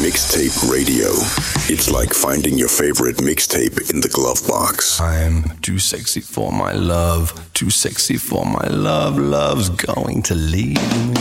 Mixtape Radio. It's like finding your favorite mixtape in the glove box. I'm too sexy for my love, too sexy for my love. Love's going to leave me.